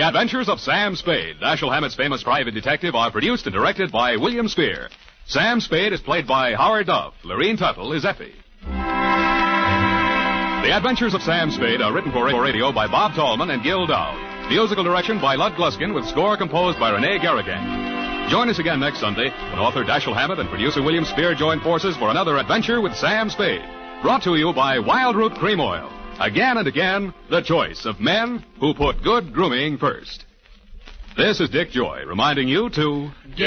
Adventures of Sam Spade, Dashiell Hammett's famous private detective, are produced and directed by William Spear. Sam Spade is played by Howard Duff. Lorene Tuttle is Effie. The Adventures of Sam Spade are written for radio by Bob Tallman and Gil Dowd. Musical direction by Lud Gluskin with score composed by Rene Garrigan. Join us again next Sunday when author Dashiell Hammett and producer William Spear join forces for another adventure with Sam Spade. Brought to you by Wild Root Cream Oil. Again and again, the choice of men who put good grooming first. This is Dick Joy reminding you to...